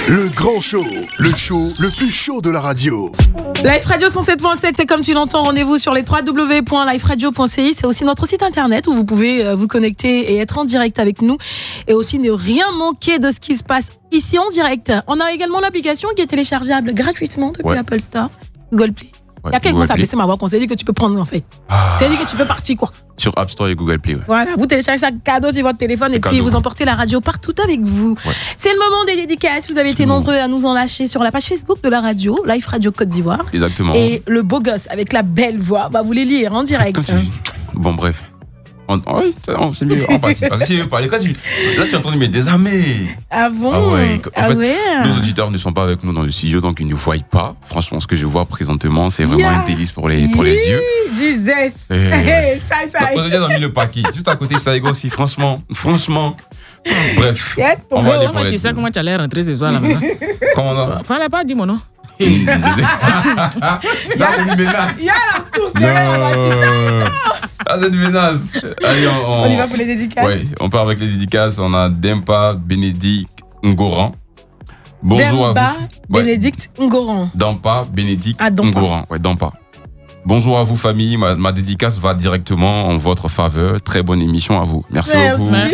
Le grand show, le show le plus chaud de la radio. Live Radio 107.7, et comme tu l'entends, rendez-vous sur les www.liveradio.ci. C'est aussi notre site internet où vous pouvez vous connecter et être en direct avec nous. Et aussi ne rien manquer de ce qui se passe ici en direct. On a également l'application qui est téléchargeable gratuitement depuis Apple Store, Google Play. Il y a quelqu'un qui s'appelle ma voix qu'on s'est dit que tu peux prendre en fait. C'est dit que tu peux partir quoi. Sur App Store et Google Play. Ouais. Voilà, vous téléchargez ça cadeau sur votre téléphone et puis vous emportez la radio partout avec vous. Ouais. C'est le moment des dédicaces. Vous avez été nombreux à nous en lâcher sur la page Facebook de la radio, Live Radio Côte d'Ivoire. Exactement. Et le beau gosse avec la belle voix, vous les lire en direct. Bon bref. Oui, c'est mieux. Parce que si parler, là tu as entendu mais désarmé. Ah bon? Ah ouais. En fait, nos auditeurs ne sont pas avec nous dans le studio, donc ils ne voient pas. Franchement, ce que je vois présentement, c'est vraiment un délice pour les yeux. Jesus. Ça. Nos auditeurs ont mis le paquet. Juste à côté, ça aussi. Franchement. Bref. On va aller pour les. Tu sais comment tu allais rentrer ce soir là maintenant? Comment on fallait pas dire mon nom. Là, c'est une menace. Il y a la course derrière là-bas, tu sais. Ah, c'est une menace. Allez, on y va pour les dédicaces. Oui, on part avec les dédicaces. On a Dempa Bénédicte Ngoran. Bonjour Dempa, à vous. Bénédicte Ngoran. Dempa Bénédicte Ngoran. Ouais, Dempa. Bonjour à vous, famille. Ma dédicace va directement en votre faveur. Très bonne émission à vous. Merci beaucoup. Merci.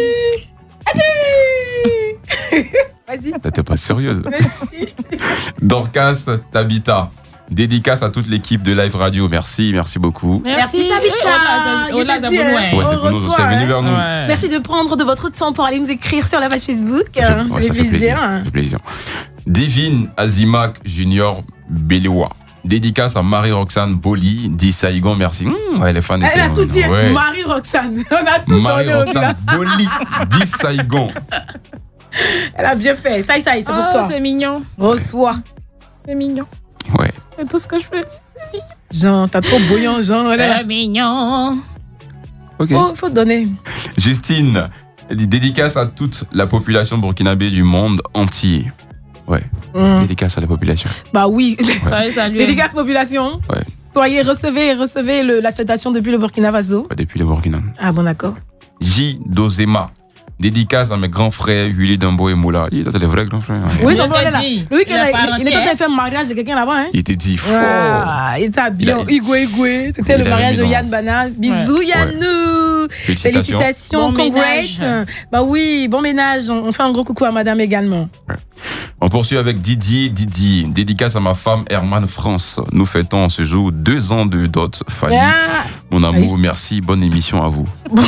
Vas-y. T'es pas sérieuse. Merci. Dorcas Tabita. Dédicace à toute l'équipe de Live Radio. Merci beaucoup. Merci Tabitha. Ouais, c'est pour nous, c'est venu vers nous. Ouais. Merci de prendre de votre temps pour aller nous écrire sur la page Facebook. Ça fait plaisir. Divine Azimak Junior Béléwa. Dédicace à Marie-Roxane Boli, dit Saigon, merci. Ouais, les fans de Elle a tout dit. Ouais. Marie-Roxane. On a tout donné. Marie-Roxane Boli, dit Saigon. Elle a bien fait. Ça, c'est pour toi. C'est mignon. Reçois. C'est mignon. Ouais. C'est tout ce que je peux dire. C'est mignon. Jean, t'as trop bouillant, Jean. C'est mignon. Ok. Oh, faut donner. Justine, elle dit dédicace à toute la population burkinabé du monde entier. Ouais. Dédicace à la population. Bah oui. Soyez salués. Dédicace population. Ouais. Soyez, recevez la salutation depuis le Burkina Faso. Ouais, depuis le Burkina. Ah bon, d'accord. J. Dozema. Dédicace à mes grands frères Willy Dambo et Moula. Il était des vrais grands frères. Oui, donc là. Le week-end, il était en train de faire un mariage de quelqu'un là-bas. Hein? Il était dit fort. Il était bien. Igwe. C'était le mariage de Yann Bana. Bisous, Yannou. Félicitations. Bon Congrats. Bah oui, bon ménage. On fait un gros coucou à madame également. Ouais. On poursuit avec Didier. Dédicace à ma femme Herman France. Nous fêtons ce jour 2 ans de dot. Fanny. Mon amour, merci. Bonne émission à vous.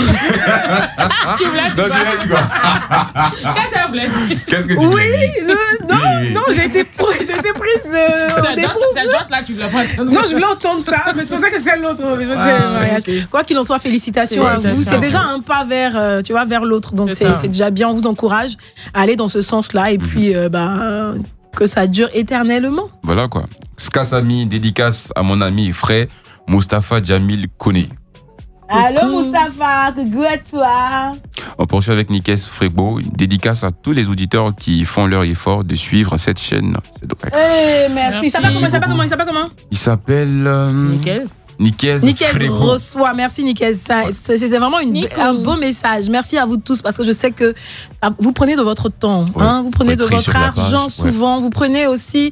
Tu voulais dire quoi? Qu'est-ce que ça voulait dire? Qu'est-ce que tu voulais dire? Non, j'ai été prise Cette dote là, tu voulais pas entendre. Non, je voulais entendre ça, mais je pensais que c'était l'autre. Okay. Quoi qu'il en soit, félicitations à vous. C'est déjà un pas vers l'autre. Donc c'est déjà bien. On vous encourage à aller dans ce sens-là et puis que ça dure éternellement. Voilà quoi. Skasami, dédicace à mon ami et frère Mustapha Jamil Kone. Allô Mustapha, coucou à toi. On poursuit avec Nikes Frébo, dédicace à tous les auditeurs qui font leur effort de suivre cette chaîne. Merci. Il s'appelle comment? Il s'appelle Nikes reçoit. Merci Nikes. C'est vraiment un beau message. Merci à vous tous parce que je sais que vous prenez de votre temps, vous prenez de votre argent souvent, vous prenez aussi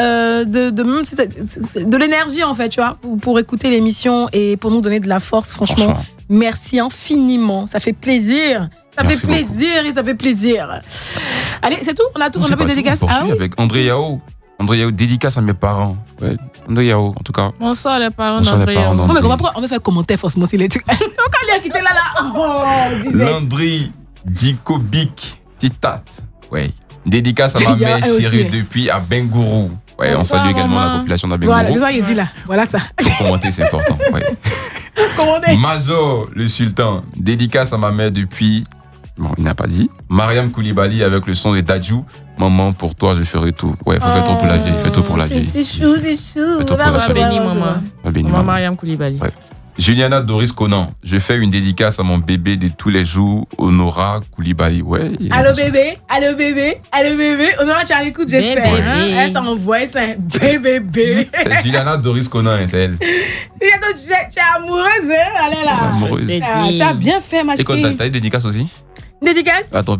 de l'énergie en fait, tu vois, pour écouter l'émission et pour nous donner de la force. Franchement. Merci infiniment. Ça fait plaisir. Ça fait plaisir. Allez, c'est tout. On a pas de dédicace. On poursuit avec André Yao, dédicace à mes parents. Ouais, André Yao, en tout cas. Bonsoir les parents d'André Yao. Mais on va faire commentaire forcément si les trucs. Quand il a quitté là. Landry Dikobic Titat. Ouais. Dédicace à ma mère chérie depuis à Bengourou. Ouais, on salue également la population d'Abengourou. Voilà, c'est ça qu'il dit là. Voilà ça. Faut commenter, c'est important. Ouais. Mazo, le sultan. Dédicace à ma mère depuis. Bon, il n'a pas dit. Mariam Koulibaly avec le son de Dadju. Maman, pour toi, je ferai tout. Ouais, faut faire tout pour la vieille. Fais tout pour la vieille. C'est chou. Sois béni, maman. Maman Mariam Koulibaly. Ouais. Juliana Doris Conan, je fais une dédicace à mon bébé de tous les jours, Honora Koulibaly. Ouais. Allô bébé. Honora, tu as l'écoute, j'espère. Elle t'envoie ça, bébé. C'est Juliana Doris Conan, c'est elle. Tu es amoureuse, elle est là. Amoureuse. Tu as bien fait, ma chérie. Et quand t'as une dédicace aussi? Dédicace? À ton père?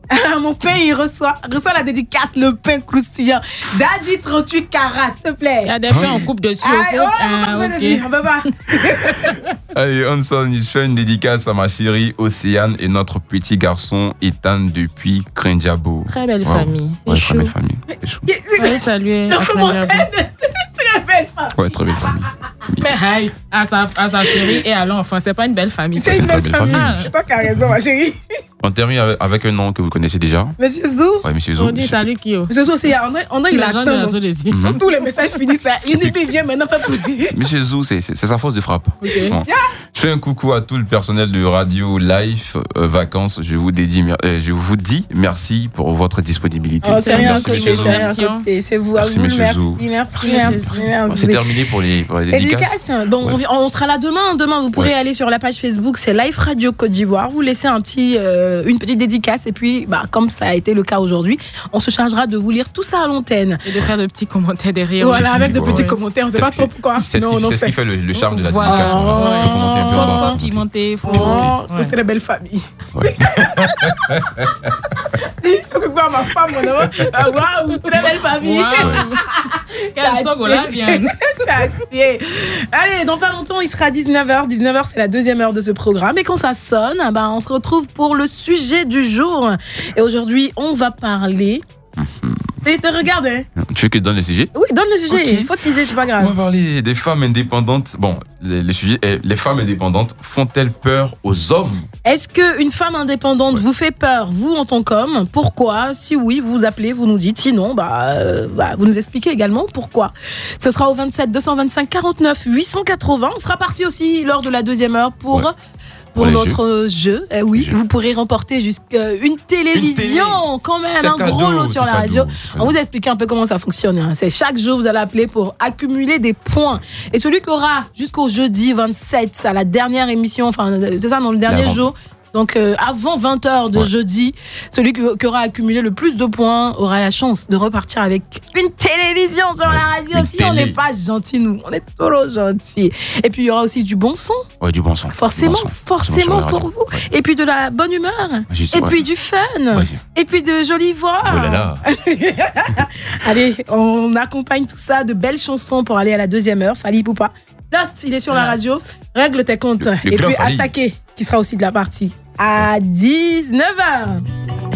Mon pain, il reçoit la dédicace, le pain croustillant. Daddy 38 carats, s'il te plaît. Il y a des pains en coupe dessus. On peut pas. Allez, Hanson, je fais une dédicace à ma chérie Océane et notre petit garçon Ethan depuis Krenjabo. Très belle famille. C'est ouais, chaud. très belle famille. C'est chaud. Oui, salut. Le commentaire de très belle famille. Ouais, très belle famille. Mais hey, à sa chérie et à l'enfant, c'est pas une belle famille. C'est une très belle belle famille. famille. C'est toi qui as raison, ma chérie. On termine avec un nom que vous connaissez déjà. Monsieur Zou. Ouais, Monsieur Zou. On dit salut Kyo. Monsieur Zou, c'est André, il Les gens de attend. la Sodésie. Tous les messages finissent là. Il dit, viens maintenant, fais plus. Monsieur Zou, c'est sa force de frappe. Franchement. Je fais un coucou à tout le personnel de Radio Life Vacances. Je vous dis merci pour votre disponibilité. Oh, c'est rien Merci, côté, Monsieur Zou. c'est rien côté. C'est vous, à Merci, vous. Monsieur Merci, Zou. merci. C'est terminé pour les dédicaces. Bon, Ouais. on sera là demain. Demain, vous pourrez aller sur la page Facebook, c'est Live Radio Côte d'Ivoire. Vous laissez une petite dédicace et puis, comme ça a été le cas aujourd'hui, on se chargera de vous lire tout ça à l'antenne. Et de faire de petits commentaires derrière. Voilà, avec de Ouais. petits commentaires. On ne sait pas trop pourquoi. C'est ce qui fait le charme de la Voilà. dédicace. Il faut commenter un peu en bas. Faut pimenter. Faut Oh, très belle famille. Ouais. Quoi, ma femme, mon amour. Waouh, très belle famille. Quel sogola vient. Allez, dans pas longtemps, il sera 19h. 19h, c'est la deuxième heure de ce programme. Et quand ça sonne, on se retrouve pour le sujet du jour. Et aujourd'hui, on va parler... Tu te regardes, hein? Tu veux que je donne le sujet? Oui, donne le sujet. Ok. Il faut teaser, c'est pas On grave. va parler des femmes indépendantes. Bon, le sujet est les femmes indépendantes font-elles peur aux hommes? Est-ce qu'une femme indépendante vous fait peur, vous en tant qu'homme? Pourquoi? Si oui, vous appelez, vous nous dites. Sinon, vous nous expliquez également pourquoi. Ce sera au 27 225 49 880. On sera parti aussi lors de la deuxième heure pour les notre jeu. Oui, vous pourrez remporter jusqu'une télévision quand même, C'est un cadeau, gros lot c'est sur la cadeau, radio. c'est On cadeau. vous explique un peu comment ça fonctionne. Hein. C'est chaque jour, vous allez appeler pour accumuler des points. Et celui qui aura jusqu'au jeudi 27, à la dernière émission, c'est ça, dans le dernier L'avant. jour. Donc, avant 20h de jeudi, celui qui aura accumulé le plus de points aura la chance de repartir avec une télévision sur la radio. Une Si on télé. n'est pas gentils, nous, on est trop gentils. Et puis, il y aura aussi du bon son. Ouais, du bon son. Forcément, Du bon son. forcément sur la pour radio. vous. Ouais. Et puis de la bonne humeur. Juste, Et ouais. puis du fun. Vas-y. Et puis de jolies voix. Oh là là. Allez, on accompagne tout ça de belles chansons pour aller à la deuxième heure. Fali Poupa. Lost, il est sur la radio. Règle tes comptes. Le Et grand puis Fally. Asake, qui sera aussi de la partie à 19h.